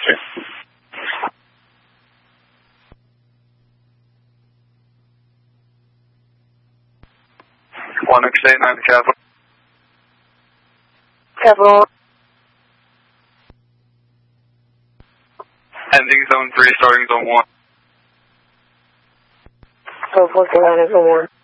One X89 Capital. Capital. Ending zone 3, starting zone 1. So 449 is zone 1.